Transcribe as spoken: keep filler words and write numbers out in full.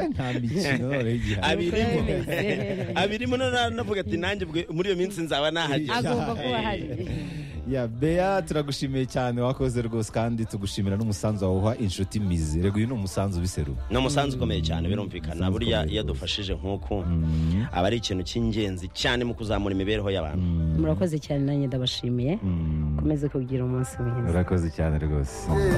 nta mikino igihari abirimo abirimo navuga ati nanjye muri iyo minsi nzaba nahageze agomba kuba hari. ya Bea turagushimiye cyane wakoze rwose kandi tugushimira n'umusanzu wawe uha inshuti mizi rego uyu ni umusanzu biseru ni umusanzu ukomeye cyane birumvikana burya iyo dufashije nk'uko aba ari ikintu cy'ingenzi cyane mu kuzamura imibereho y'abantu. Murakoze cyane nanjye ndabashimiye komeze kugira umunsi mwiza. Urakoze cyane rwose.